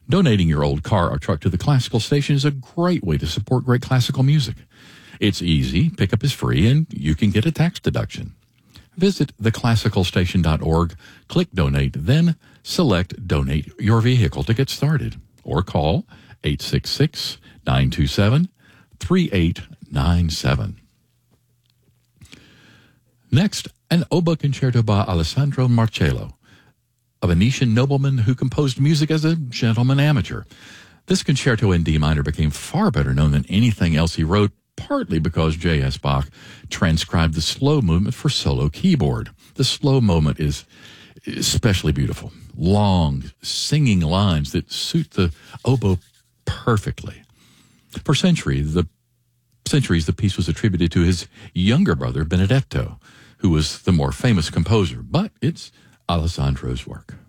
Donating your old car or truck to the Classical Station is a great way to support great classical music. It's easy, pickup is free, and you can get a tax deduction. Visit theclassicalstation.org, click Donate, then select Donate Your Vehicle to get started. Or call 866-927-3897. Next, an oboe concerto by Alessandro Marcello, a Venetian nobleman who composed music as a gentleman amateur. This concerto in D minor became far better known than anything else he wrote, partly because J.S. Bach transcribed the slow movement for solo keyboard. The slow moment is especially beautiful. Long, singing lines that suit the oboe perfectly. For centuries, the piece was attributed to his younger brother, Benedetto, who was the more famous composer, but it's Alessandro's work.